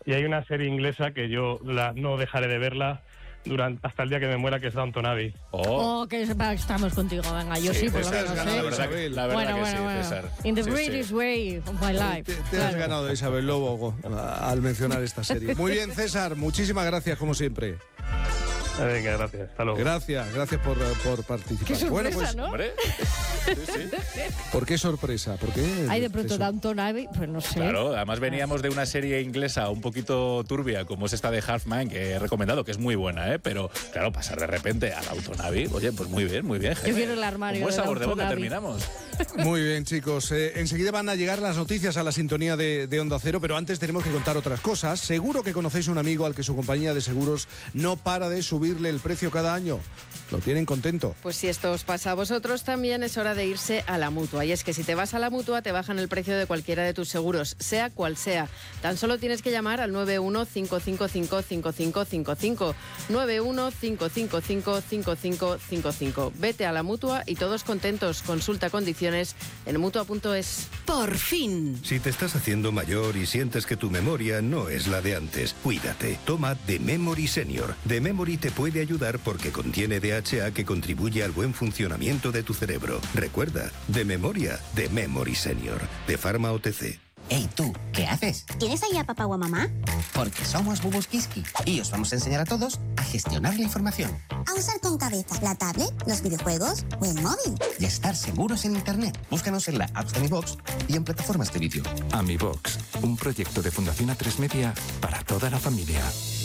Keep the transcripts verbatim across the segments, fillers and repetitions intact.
Y hay una serie inglesa que yo la, no dejaré de verla durante hasta el día que me muera, que es Downton Abbey. Oh, oh que estamos contigo, venga, yo sí, sí por lo menos. La verdad, que, la verdad bueno, que bueno, sí, bueno. César. In the sí, British sí. way of my life. Te, te claro. has ganado, Isabel Lobo, al mencionar esta serie. Muy bien, César, muchísimas gracias, como siempre. Venga, gracias, hasta luego. Gracias, gracias por, por participar. Qué sorpresa, bueno, pues, ¿no? Hombre, sí, sí. ¿Por qué sorpresa? ¿Por qué? Hay de pronto Eso. Downton Abbey, pues no sé. Claro, además veníamos de una serie inglesa un poquito turbia, como es esta de Halfman, que he recomendado, que es muy buena, ¿eh? Pero, claro, pasar de repente a Downton Abbey, oye, pues muy bien, muy bien. Yo quiero el armario. Un buen de sabor de Downton boca Abbey. terminamos. Muy bien, chicos. Eh, enseguida van a llegar las noticias a la sintonía de, de Onda Cero, pero antes tenemos que contar otras cosas. Seguro que conocéis un amigo al que su compañía de seguros no para de subirle el precio cada año. Lo tienen contento. Pues si esto os pasa a vosotros, también es hora de irse a la Mutua. Y es que si te vas a la Mutua, te bajan el precio de cualquiera de tus seguros, sea cual sea. Tan solo tienes que llamar al nueve uno cinco cinco cinco cinco cinco cinco cinco. nueve uno cinco cinco cinco cinco cinco cinco cinco. Vete a la Mutua y todos contentos. Consulta condiciones en mutua punto es. Por fin. Si te estás haciendo mayor y sientes que tu memoria no es la de antes, cuídate. Toma The Memory Senior. The Memory te puede ayudar porque contiene D H A que contribuye al buen funcionamiento de tu cerebro. Recuerda, de memoria, The Memory Senior, de Pharma O T C. Hey, tú, ¿qué haces? ¿Tienes ahí a papá o a mamá? Porque somos Bubus Kiski y os vamos a enseñar a todos a gestionar la información. A usar con cabeza la tablet, los videojuegos o el móvil. Y a estar seguros en Internet. Búscanos en la App de Mi Box y en plataformas de vídeo. AmiBox, un proyecto de Fundación A tres Media para toda la familia.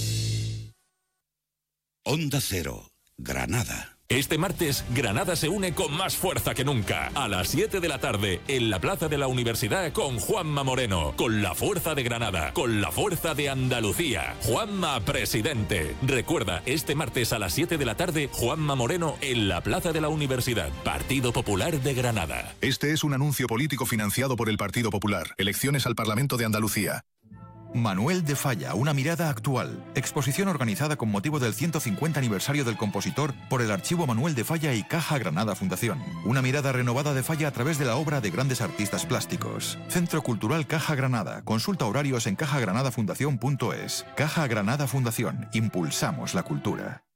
Onda Cero, Granada. Este martes, Granada se une con más fuerza que nunca. A las siete de la tarde, en la Plaza de la Universidad con Juanma Moreno. Con la fuerza de Granada, con la fuerza de Andalucía. Juanma Presidente. Recuerda, este martes a las siete de la tarde, Juanma Moreno en la Plaza de la Universidad. Partido Popular de Granada. Este es un anuncio político financiado por el Partido Popular. Elecciones al Parlamento de Andalucía. Manuel de Falla, una mirada actual. Exposición organizada con motivo del ciento cincuenta aniversario del compositor por el Archivo Manuel de Falla y Caja Granada Fundación. Una mirada renovada de Falla a través de la obra de grandes artistas plásticos. Centro Cultural Caja Granada. Consulta horarios en caja granada fundación punto es. Caja Granada Fundación. Impulsamos la cultura.